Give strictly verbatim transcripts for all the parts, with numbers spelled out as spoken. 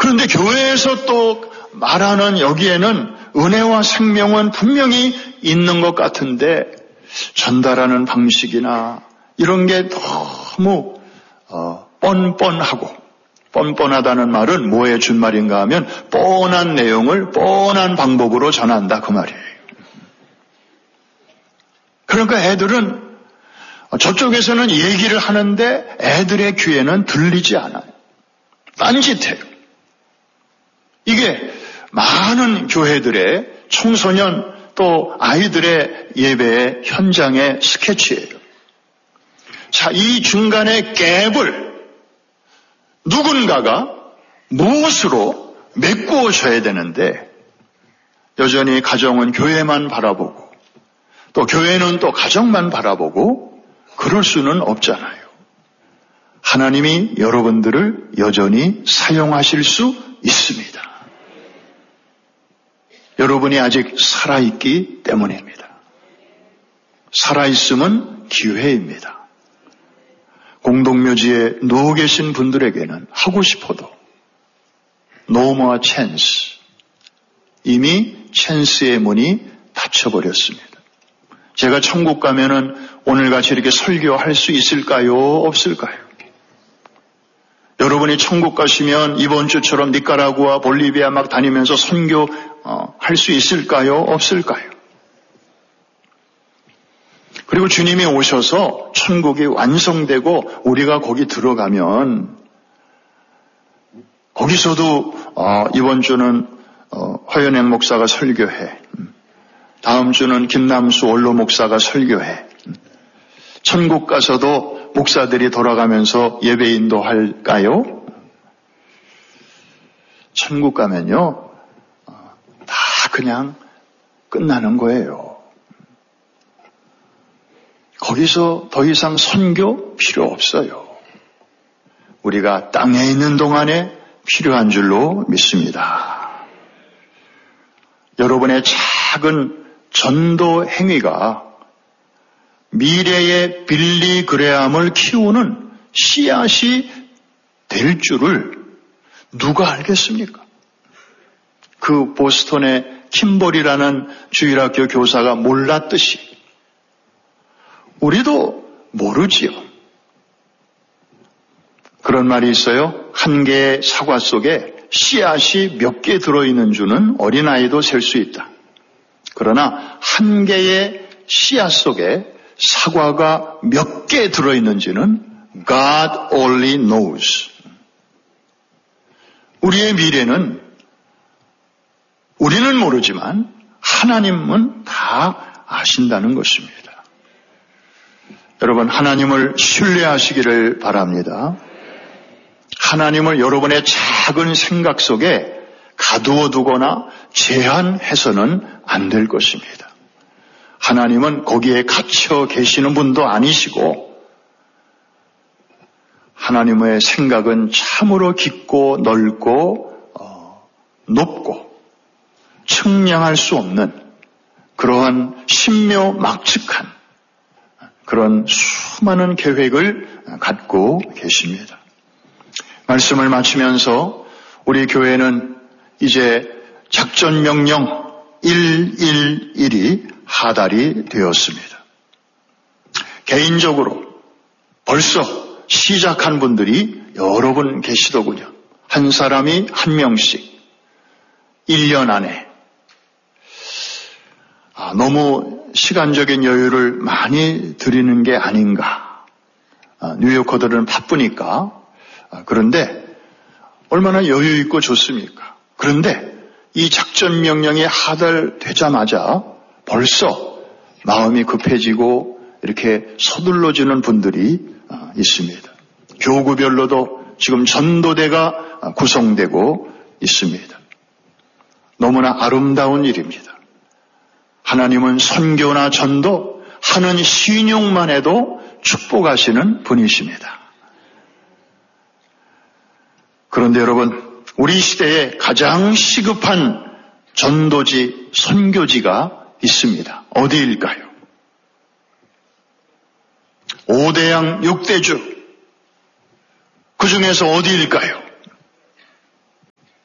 그런데 교회에서 또 말하는 여기에는 은혜와 생명은 분명히 있는 것 같은데 전달하는 방식이나 이런 게 너무 어, 뻔뻔하고, 뻔뻔하다는 말은 뭐의 준말인가 하면 뻔한 내용을 뻔한 방법으로 전한다 그 말이에요. 그러니까 애들은 저쪽에서는 얘기를 하는데 애들의 귀에는 들리지 않아요. 딴짓해요. 이게 많은 교회들의 청소년 또 아이들의 예배의 현장의 스케치예요. 자, 이 중간의 갭을 누군가가 무엇으로 메꾸어 줘야 되는데 여전히 가정은 교회만 바라보고 또 교회는 또 가정만 바라보고 그럴 수는 없잖아요. 하나님이 여러분들을 여전히 사용하실 수 있습니다. 여러분이 아직 살아있기 때문입니다. 살아있음은 기회입니다. 공동묘지에 누워 계신 분들에게는 하고 싶어도 No more chance. 이미 찬스의 문이 닫혀버렸습니다. 제가 천국 가면은 오늘같이 이렇게 설교할 수 있을까요? 없을까요? 여러분이 천국 가시면 이번 주처럼 니카라구아, 볼리비아 막 다니면서 선교 어, 할 수 있을까요? 없을까요? 그리고 주님이 오셔서 천국이 완성되고 우리가 거기 들어가면 거기서도 어, 이번 주는 어, 허연행 목사가 설교해. 다음 주는 김남수 원로 목사가 설교해. 천국 가서도 목사들이 돌아가면서 예배 인도할까요? 천국 가면요, 다 그냥 끝나는 거예요. 거기서 더 이상 선교 필요 없어요. 우리가 땅에 있는 동안에 필요한 줄로 믿습니다. 여러분의 작은 전도 행위가 미래의 빌리 그레함을 키우는 씨앗이 될 줄을 누가 알겠습니까? 그 보스턴의 킴볼이라는 주일학교 교사가 몰랐듯이 우리도 모르지요. 그런 말이 있어요. 한 개의 사과 속에 씨앗이 몇 개 들어있는 줄은 어린아이도 셀 수 있다. 그러나 한 개의 씨앗 속에 사과가 몇 개 들어있는지는 God only knows. 우리의 미래는 우리는 모르지만 하나님은 다 아신다는 것입니다. 여러분, 하나님을 신뢰하시기를 바랍니다. 하나님을 여러분의 작은 생각 속에 가두어 두거나 제한해서는 안 될 것입니다. 하나님은 거기에 갇혀 계시는 분도 아니시고 하나님의 생각은 참으로 깊고 넓고 어, 높고 측량할 수 없는 그러한 신묘막측한 그런 수많은 계획을 갖고 계십니다. 말씀을 마치면서 우리 교회는 이제 작전명령 일일일이 하달이 되었습니다. 개인적으로 벌써 시작한 분들이 여러 분 계시더군요. 한 사람이 한 명씩 일 년 안에 아, 너무 시간적인 여유를 많이 드리는 게 아닌가. 아, 뉴요커들은 바쁘니까. 아, 그런데 얼마나 여유 있고 좋습니까? 그런데 이 작전 명령이 하달되자마자 벌써 마음이 급해지고 이렇게 서둘러지는 분들이 있습니다. 교구별로도 지금 전도대가 구성되고 있습니다. 너무나 아름다운 일입니다. 하나님은 선교나 전도 하는 신용만 해도 축복하시는 분이십니다. 그런데 여러분, 우리 시대에 가장 시급한 전도지, 선교지가 있습니다. 어디일까요? 오대양 육대주. 그 중에서 어디일까요?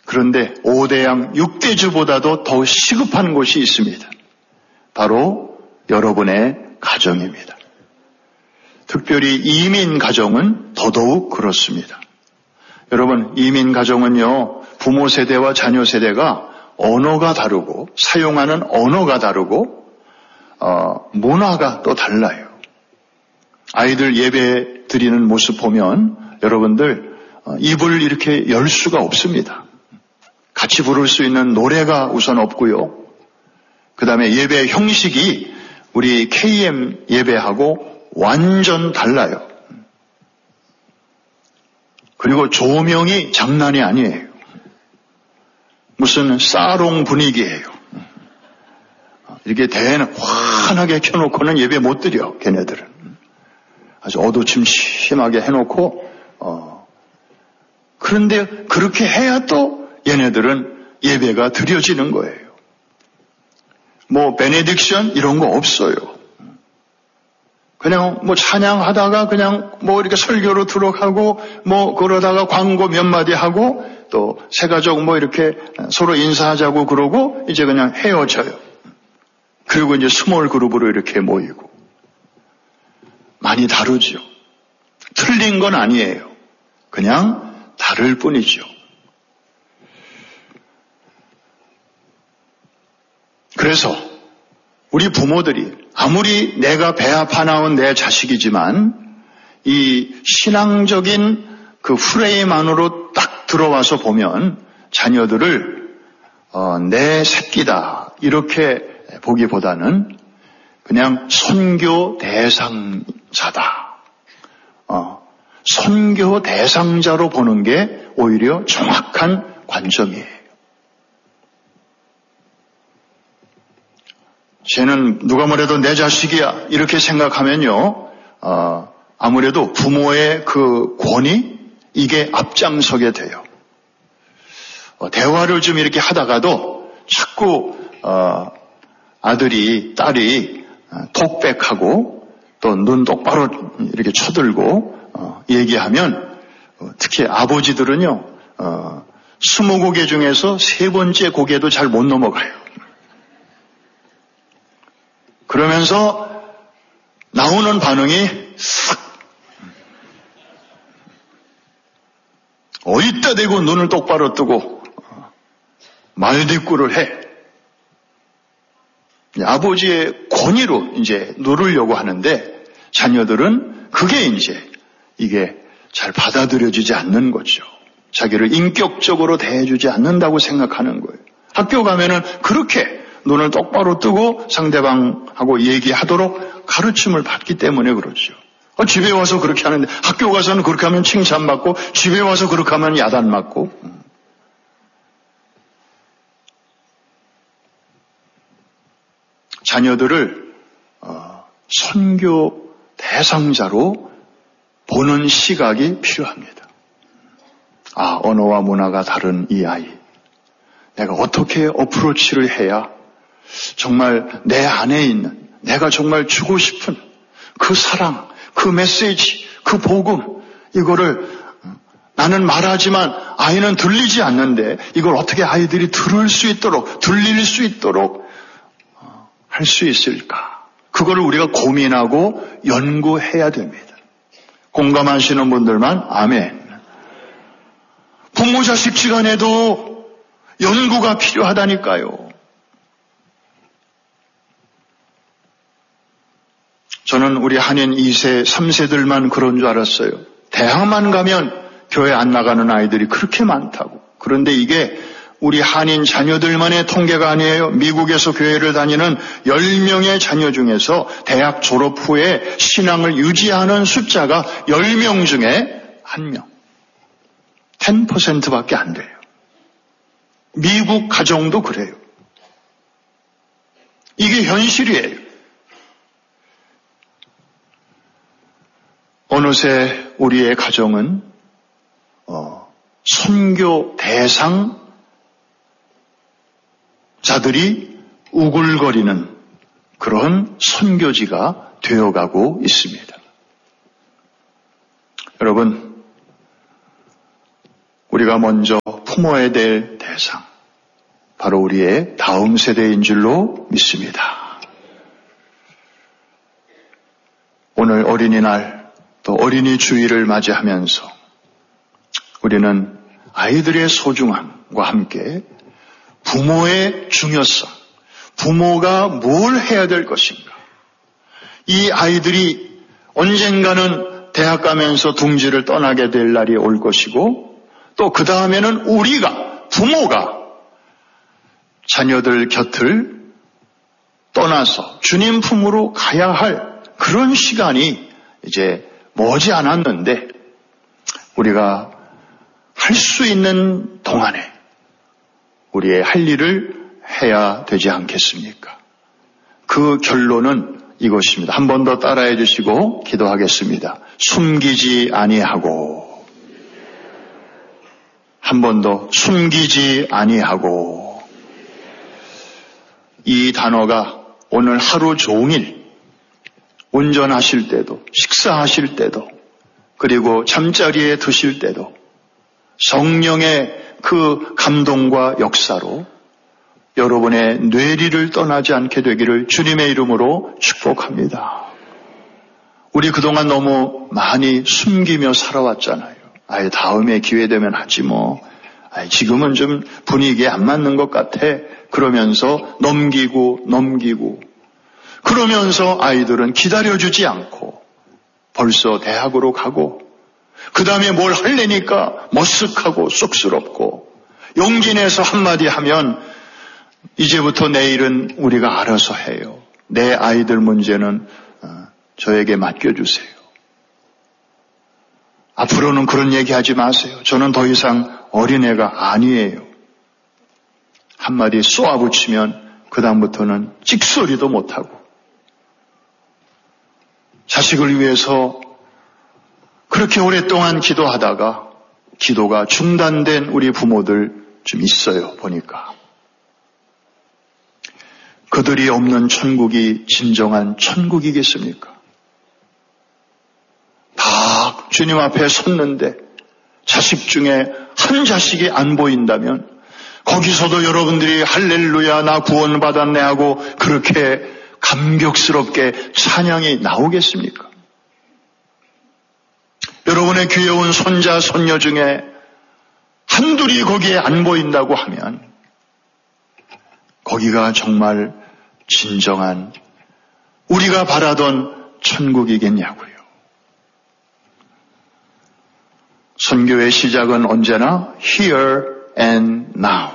그런데 오대양 육대주보다도 더 시급한 곳이 있습니다. 바로 여러분의 가정입니다. 특별히 이민 가정은 더더욱 그렇습니다. 여러분, 이민 가정은요, 부모 세대와 자녀 세대가 언어가 다르고 사용하는 언어가 다르고 어, 문화가 또 달라요. 아이들 예배 드리는 모습 보면 여러분들 어, 입을 이렇게 열 수가 없습니다. 같이 부를 수 있는 노래가 우선 없고요. 그 다음에 예배 형식이 우리 케이엠 예배하고 완전 달라요. 그리고 조명이 장난이 아니에요. 무슨 사롱 분위기예요. 이렇게 대는 환하게 켜놓고는 예배 못 드려, 걔네들은. 아주 어두침침하게 해놓고 어. 그런데 그렇게 해야 또 얘네들은 예배가 드려지는 거예요. 뭐 베네딕션 이런 거 없어요. 그냥 뭐 찬양하다가 그냥 뭐 이렇게 설교로 들어가고 뭐 그러다가 광고 몇 마디 하고 또 새가족 뭐 이렇게 서로 인사하자고 그러고 이제 그냥 헤어져요. 그리고 이제 스몰 그룹으로 이렇게 모이고. 많이 다르죠. 틀린 건 아니에요. 그냥 다를 뿐이죠. 그래서 우리 부모들이 아무리 내가 배 아파 나온 내 자식이지만 이 신앙적인 그 프레임 안으로 딱 들어와서 보면 자녀들을 어, 내 새끼다 이렇게 보기보다는 그냥 선교 대상자다. 어, 선교 대상자로 보는 게 오히려 정확한 관점이에요. 쟤는 누가 뭐래도 내 자식이야 이렇게 생각하면요, 어, 아무래도 부모의 그 권위 이게 앞장서게 돼요. 어, 대화를 좀 이렇게 하다가도 자꾸 어, 아들이 딸이 톡백하고 또 눈 똑바로 이렇게 쳐들고 어, 얘기하면 어, 특히 아버지들은요 어, 스무 고개 중에서 세 번째 고개도 잘 못 넘어가요. 그러면서 나오는 반응이 싹 어디다 대고 눈을 똑바로 뜨고 말대꾸를 해. 아버지의 권위로 이제 누르려고 하는데 자녀들은 그게 이제 이게 잘 받아들여지지 않는 거죠. 자기를 인격적으로 대해주지 않는다고 생각하는 거예요. 학교 가면은 그렇게 눈을 똑바로 뜨고 상대방하고 얘기하도록 가르침을 받기 때문에 그렇죠. 어, 집에 와서 그렇게 하는데 학교 가서는 그렇게 하면 칭찬받고 집에 와서 그렇게 하면 야단맞고. 자녀들을 어, 선교 대상자로 보는 시각이 필요합니다. 아, 언어와 문화가 다른 이 아이. 내가 어떻게 어프로치를 해야 정말 내 안에 있는 내가 정말 주고 싶은 그 사랑, 그 메시지, 그 복음 이거를 나는 말하지만 아이는 들리지 않는데 이걸 어떻게 아이들이 들을 수 있도록 들릴 수 있도록 할 수 있을까? 그거를 우리가 고민하고 연구해야 됩니다. 공감하시는 분들만 아멘. 부모 자식 시간에도 연구가 필요하다니까요. 저는 우리 한인 이 세, 삼 세들만 그런 줄 알았어요. 대학만 가면 교회 안 나가는 아이들이 그렇게 많다고. 그런데 이게 우리 한인 자녀들만의 통계가 아니에요. 미국에서 교회를 다니는 열 명의 자녀 중에서 대학 졸업 후에 신앙을 유지하는 숫자가 열 명 중에 한 명. 십 퍼센트밖에 안 돼요. 미국 가정도 그래요. 이게 현실이에요. 어느새 우리의 가정은 어, 선교 대상 자들이 우글거리는 그런 선교지가 되어가고 있습니다. 여러분, 우리가 먼저 품어야 될 바로 우리의 다음 세대인 줄로 믿습니다. 오늘 어린이날 또 어린이 주일을 맞이하면서 우리는 아이들의 소중함과 함께 부모의 중요성, 부모가 뭘 해야 될 것인가, 이 아이들이 언젠가는 대학 가면서 둥지를 떠나게 될 날이 올 것이고 또 그 다음에는 우리가, 부모가 자녀들 곁을 떠나서 주님 품으로 가야 할 그런 시간이 이제 머지 않았는데 우리가 할 수 있는 동안에 우리의 할 일을 해야 되지 않겠습니까? 그 결론은 이것입니다. 한 번 더 따라해 주시고 기도하겠습니다. 숨기지 아니하고, 한 번 더 숨기지 아니하고. 이 단어가 오늘 하루 종일 운전하실 때도, 식사하실 때도, 그리고 잠자리에 드실 때도 성령의 그 감동과 역사로 여러분의 뇌리를 떠나지 않게 되기를 주님의 이름으로 축복합니다. 우리 그동안 너무 많이 숨기며 살아왔잖아요. 아예 다음에 기회 되면 하지 뭐. 아예 지금은 좀 분위기에 안 맞는 것 같아. 그러면서 넘기고 넘기고 그러면서 아이들은 기다려주지 않고 벌써 대학으로 가고 그 다음에 뭘 하려니까 머쓱하고 쑥스럽고 용기 내서 한마디 하면 이제부터 내일은 우리가 알아서 해요. 내 아이들 문제는 저에게 맡겨주세요. 앞으로는 그런 얘기하지 마세요. 저는 더 이상 어린애가 아니에요. 한마디 쏘아붙이면 그 다음부터는 찍소리도 못하고 자식을 위해서 그렇게 오랫동안 기도하다가 기도가 중단된 우리 부모들 좀 있어요. 보니까 그들이 없는 천국이 진정한 천국이겠습니까? 다 주님 앞에 섰는데 자식 중에 한 자식이 안 보인다면 거기서도 여러분들이 할렐루야 나 구원받았네 하고 그렇게 감격스럽게 찬양이 나오겠습니까? 여러분의 귀여운 손자 손녀 중에 한둘이 거기에 안 보인다고 하면 거기가 정말 진정한 우리가 바라던 천국이겠냐고요. 선교의 시작은 언제나 here and now.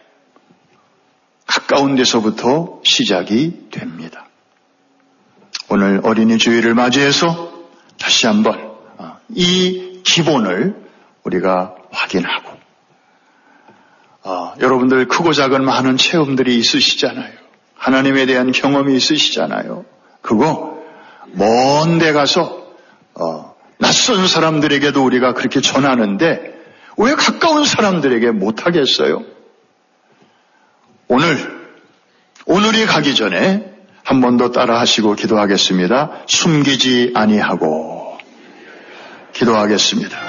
가까운 데서부터 시작이 됩니다. 오늘 어린이 주일을 맞이해서 다시 한번 이 기본을 우리가 확인하고 어, 여러분들 크고 작은 많은 체험들이 있으시잖아요. 하나님에 대한 경험이 있으시잖아요. 그거 먼 데 가서 어, 낯선 사람들에게도 우리가 그렇게 전하는데 왜 가까운 사람들에게 못하겠어요? 오늘 오늘이 가기 전에 한 번 더 따라 하시고 기도하겠습니다. 숨기지 아니하고 기도하겠습니다.